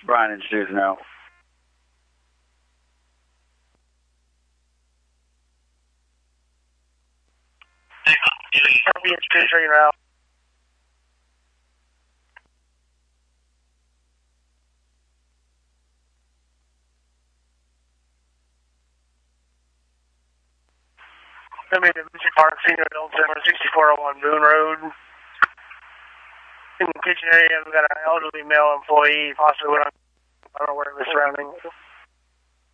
Brian and Susan now. Be introduced right now. I mean, the Mr. Park Senior Adult Center, 6401 Moon Road. In the kitchen area, we've got an elderly male employee, possibly, I don't know where it was surrounding.